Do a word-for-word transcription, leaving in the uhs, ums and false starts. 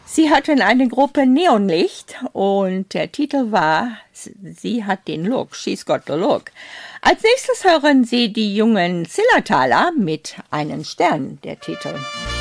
Sie hatten eine Gruppe Neonlicht und der Titel war Sie hat den Look, She's Got the Look. Als nächstes hören Sie die jungen Zillertaler mit Einen Stern, der Titel.